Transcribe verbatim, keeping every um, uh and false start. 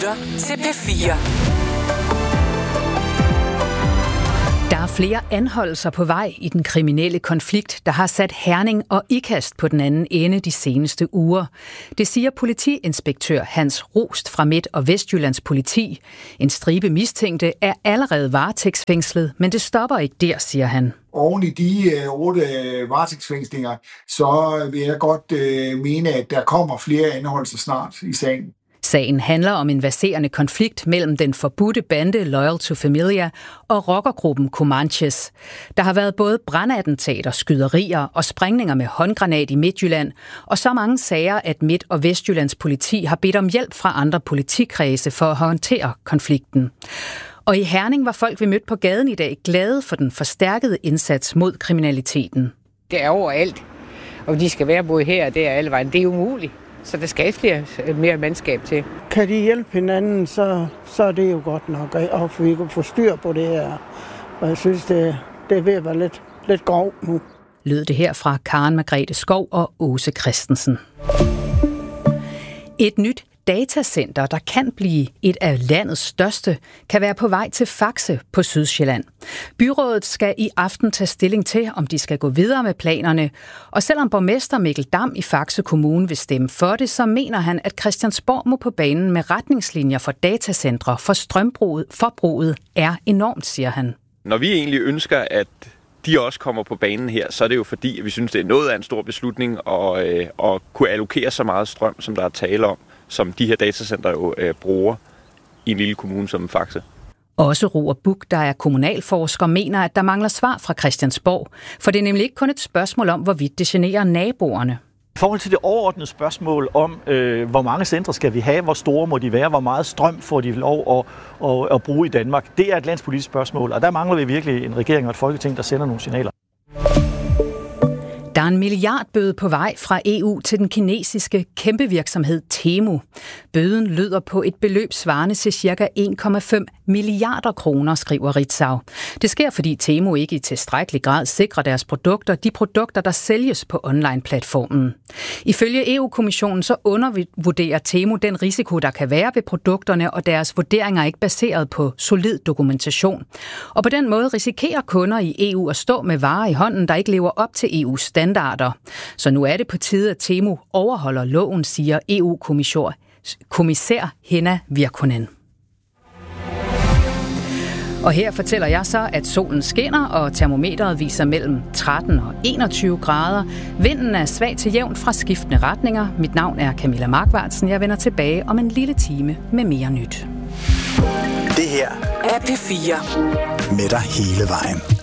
lytter til P fire. Der er flere anholdelser på vej i den kriminelle konflikt, der har sat Herning og Ikast på den anden ende de seneste uger. Det siger politiinspektør Hans Rost fra Midt- og Vestjyllands politi. En stribe mistænkte er allerede varetægtsfængslet, men det stopper ikke der, siger han. Oven i de otte varetægtsfængslinger, så vil jeg godt øh, mene, at der kommer flere anholdelser snart i sagen. Sagen handler om en verserende konflikt mellem den forbudte bande Loyal to Familia og rockergruppen Comanches. Der har været både brandattentater, skyderier og sprængninger med håndgranat i Midtjylland, og så mange sager, at Midt- og Vestjyllands politi har bedt om hjælp fra andre politikredse for at håndtere konflikten. Og i Herning var folk, vi mødte på gaden i dag, glade for den forstærkede indsats mod kriminaliteten. Det er overalt, og de skal være både her og der alle vejen. Det er umuligt. Så der skal flere mere mandskab til. Kan de hjælpe hinanden, så, så er det jo godt nok, og vi kan få styr på det her. Og jeg synes, det, det er ved at være lidt, lidt grov nu. Lød det her fra Karen Margrethe Skov og Åse Christensen. Et nyt datacenter, der kan blive et af landets største, kan være på vej til Faxe på Sydsjælland. Byrådet skal i aften tage stilling til, om de skal gå videre med planerne. Og selvom borgmester Mikkel Dam i Faxe Kommune vil stemme for det, så mener han, at Christiansborg må på banen med retningslinjer for datacentre, for strømbruget, forbruget er enormt, siger han. Når vi egentlig ønsker, at de også kommer på banen her, så er det jo fordi, at vi synes, det er noget af en stor beslutning at, øh, at kunne allokere så meget strøm, som der er tale om, som de her datacenter jo øh, bruger i en lille kommune som Faxe. Også Roar Buch, der er kommunalforsker, mener, at der mangler svar fra Christiansborg. For det er nemlig ikke kun et spørgsmål om, hvorvidt det generer naboerne. I forhold til det overordnede spørgsmål om, øh, hvor mange centre skal vi have, hvor store må de være, hvor meget strøm får de lov at, at, at bruge i Danmark, det er et landspolitisk spørgsmål, og der mangler vi virkelig en regering og et folketing, der sender nogle signaler. Der er en milliardbøde på vej fra E U til den kinesiske kæmpevirksomhed Temu. Bøden lyder på et beløb svarende til ca. en komma fem milliarder kroner, skriver Ritzau. Det sker, fordi Temu ikke i tilstrækkelig grad sikrer deres produkter, de produkter, der sælges på online-platformen. Ifølge E U-kommissionen så undervurderer Temu den risiko, der kan være ved produkterne, og deres vurderinger er ikke baseret på solid dokumentation. Og på den måde risikerer kunder i E U at stå med varer i hånden, der ikke lever op til E U's standarder. Så nu er det på tide, at Temu overholder loven, siger E U-kommissær Henna Virkkunen. Og her fortæller jeg så, at solen skinner, og termometeret viser mellem tretten og enogtyve grader. Vinden er svag til jævn fra skiftende retninger. Mit navn er Camilla Markvartsen. Jeg vender tilbage om en lille time med mere nyt. Det her er P fire. Med dig hele vejen.